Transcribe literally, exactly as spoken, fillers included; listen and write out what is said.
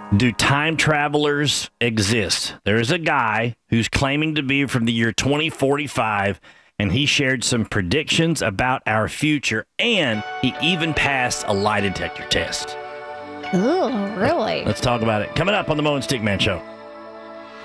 Do time travelers exist? There is a guy who's claiming to be from the year twenty forty-five, and he shared some predictions about our future, and he even passed a lie detector test. Ooh, really? Let's talk about it. Coming up on the Mo and Stickman Show.